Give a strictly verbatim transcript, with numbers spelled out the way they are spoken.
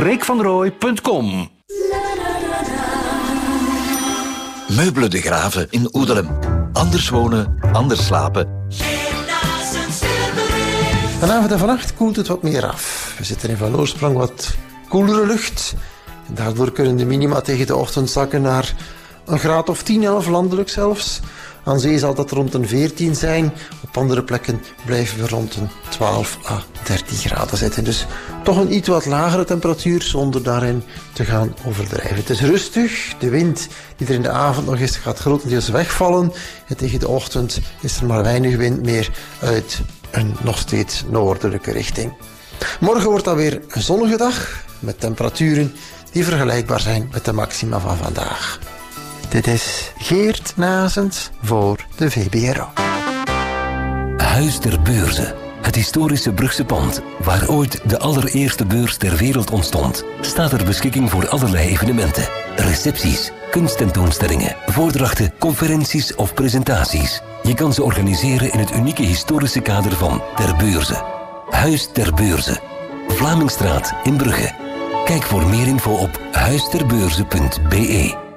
freekvanrooij punt com. Meubelen de Graven in Oedelem. Anders wonen, anders slapen. Vanavond en vannacht koelt het wat meer af. We zitten in van oorsprong wat koelere lucht. En daardoor kunnen de minima tegen de ochtend zakken naar een graad of tien, elf landelijk zelfs. Aan zee zal dat rond een veertien zijn. Op andere plekken blijven we rond een twaalf à dertien graden zitten. Dus toch een iets wat lagere temperatuur zonder daarin te gaan overdrijven. Het is rustig. De wind die er in de avond nog is gaat grotendeels wegvallen. En tegen de ochtend is er maar weinig wind meer uit een nog steeds noordelijke richting. Morgen wordt dat weer een zonnige dag met temperaturen die vergelijkbaar zijn met de maxima van vandaag. Dit is Geert Nazens voor de V B R O. Huis ter Beurze. Het historische Brugse pand, waar ooit de allereerste beurs ter wereld ontstond, staat ter beschikking voor allerlei evenementen. Recepties, kunsttentoonstellingen, voordrachten, conferenties of presentaties. Je kan ze organiseren in het unieke historische kader van Ter Beurze. Huis ter Beurze. Vlamingstraat in Brugge. Kijk voor meer info op huisterbeurze punt be.